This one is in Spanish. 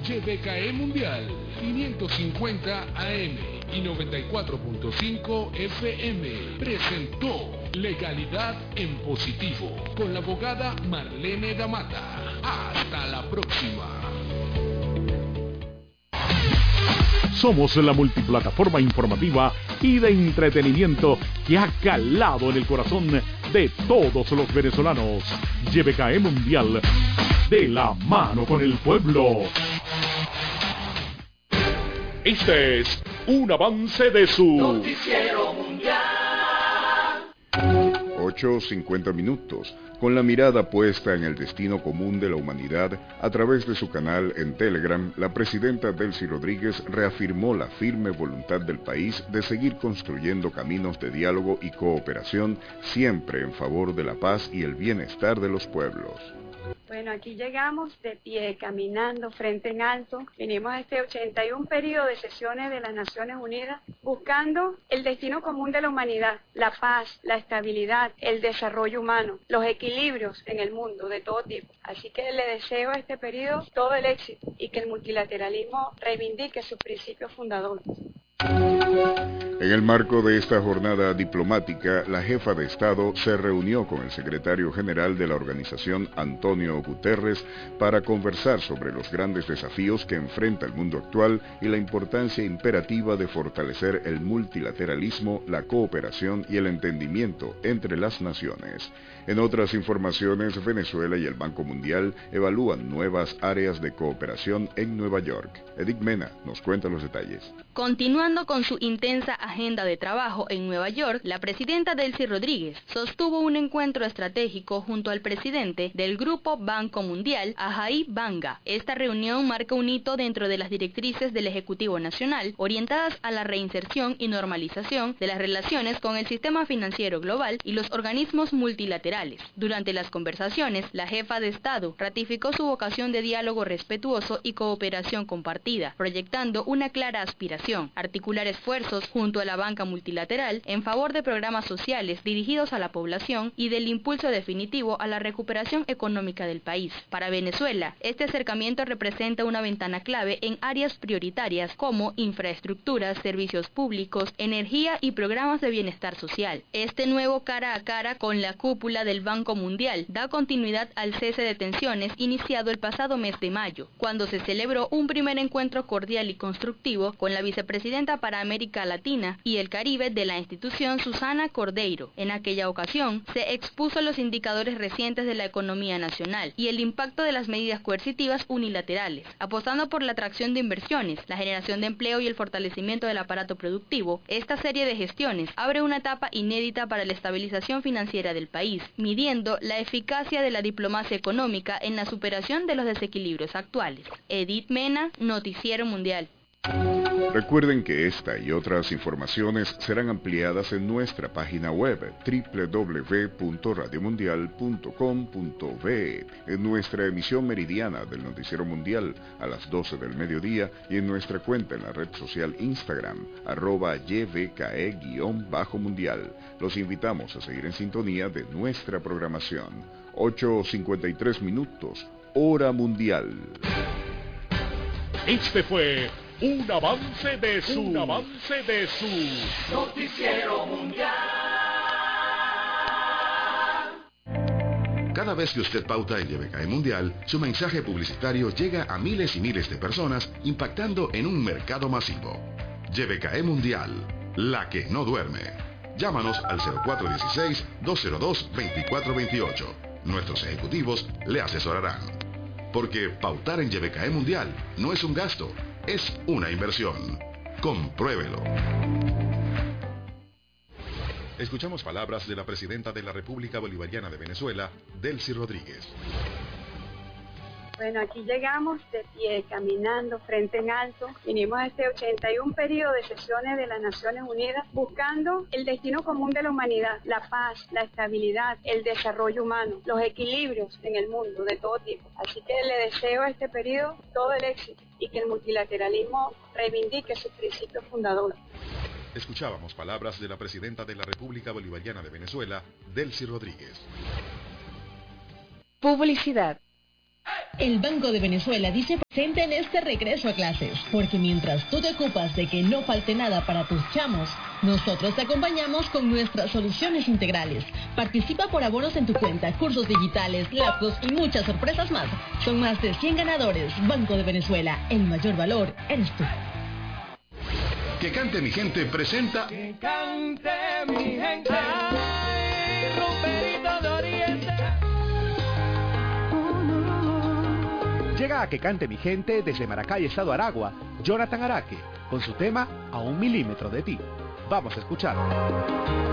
YBKE Mundial 550 AM y 94.5 FM presentó Legalidad en Positivo con la abogada Marlene Damata. Hasta la próxima. Somos la multiplataforma informativa y de entretenimiento que ha calado en el corazón de todos los venezolanos. YBKE Mundial, de la mano con el pueblo. Este es un avance de su Noticiero Mundial. 8:50 minutos. Con la mirada puesta en el destino común de la humanidad, a través de su canal en Telegram, la presidenta Delcy Rodríguez reafirmó la firme voluntad del país de seguir construyendo caminos de diálogo y cooperación, siempre en favor de la paz y el bienestar de los pueblos. Bueno, aquí llegamos de pie, caminando, frente en alto. Vinimos a este 81 periodo de sesiones de las Naciones Unidas buscando el destino común de la humanidad, la paz, la estabilidad, el desarrollo humano, los equilibrios en el mundo de todo tipo. Así que le deseo a este periodo todo el éxito y que el multilateralismo reivindique sus principios fundadores. En el marco de esta jornada diplomática, la jefa de Estado se reunió con el secretario general de la organización, Antonio Guterres, para conversar sobre los grandes desafíos que enfrenta el mundo actual y la importancia imperativa de fortalecer el multilateralismo, la cooperación y el entendimiento entre las naciones. En otras informaciones, Venezuela y el Banco Mundial evalúan nuevas áreas de cooperación en Nueva York. Edith Mena nos cuenta los detalles. Continuando con su intensa agenda de trabajo en Nueva York, la presidenta Delcy Rodríguez sostuvo un encuentro estratégico junto al presidente del Grupo Banco Mundial, Ajay Banga. Esta reunión marca un hito dentro de las directrices del Ejecutivo Nacional, orientadas a la reinserción y normalización de las relaciones con el sistema financiero global y los organismos multilaterales. Durante las conversaciones, la jefa de Estado ratificó su vocación de diálogo respetuoso y cooperación compartida, proyectando una clara aspiración: articular esfuerzos junto a la banca multilateral en favor de programas sociales dirigidos a la población y del impulso definitivo a la recuperación económica del país. Para Venezuela, este acercamiento representa una ventana clave en áreas prioritarias como infraestructuras, servicios públicos, energía y programas de bienestar social. Este nuevo cara a cara con la cúpula del Banco Mundial da continuidad al cese de tensiones iniciado el pasado mes de mayo, cuando se celebró un primer encuentro cordial y constructivo con la vicepresidenta para América Latina y el Caribe de la institución, Susana Cordeiro. En aquella ocasión se expuso los indicadores recientes de la economía nacional y el impacto de las medidas coercitivas unilaterales, apostando por la atracción de inversiones, la generación de empleo y el fortalecimiento del aparato productivo. Esta serie de gestiones abre una etapa inédita para la estabilización financiera del país, midiendo la eficacia de la diplomacia económica en la superación de los desequilibrios actuales. Edith Mena, Noticiero Mundial. Recuerden que esta y otras informaciones serán ampliadas en nuestra página web www.radiomundial.com.be, en nuestra emisión meridiana del Noticiero Mundial a las 12 del mediodía y en nuestra cuenta en la red social Instagram, @YBKE_mundial. Los invitamos a seguir en sintonía de nuestra programación. 8:53 minutos, hora mundial. Este fue un avance de su Noticiero Mundial. Cada vez que usted pauta en YBKE Mundial, su mensaje publicitario llega a miles y miles de personas, impactando en un mercado masivo. YBKE Mundial, la que no duerme. Llámanos al 0416-202-2428. Nuestros ejecutivos le asesorarán. Porque pautar en YBKE Mundial no es un gasto, es una inversión. Compruébelo. Escuchamos palabras de la presidenta de la República Bolivariana de Venezuela, Delcy Rodríguez. Bueno, aquí llegamos de pie, caminando, frente en alto. Vinimos a este 81 periodo de sesiones de las Naciones Unidas buscando el destino común de la humanidad, la paz, la estabilidad, el desarrollo humano, los equilibrios en el mundo de todo tipo. Así que le deseo a este periodo todo el éxito y que el multilateralismo reivindique sus principios fundadores. Escuchábamos palabras de la presidenta de la República Bolivariana de Venezuela, Delcy Rodríguez. Publicidad. El Banco de Venezuela dice presente en este regreso a clases, porque mientras tú te ocupas de que no falte nada para tus chamos, nosotros te acompañamos con nuestras soluciones integrales. Participa por abonos en tu cuenta, cursos digitales, laptops y muchas sorpresas más. Son más de 100 ganadores. Banco de Venezuela, el mayor valor eres tú. Que Cante Mi Gente presenta Que cante mi gente. Ay, Rumperito de Oriente. Llega a Que Cante Mi Gente desde Maracay, Estado Aragua, Jonathan Araque, con su tema A un milímetro de ti. Vamos a escuchar.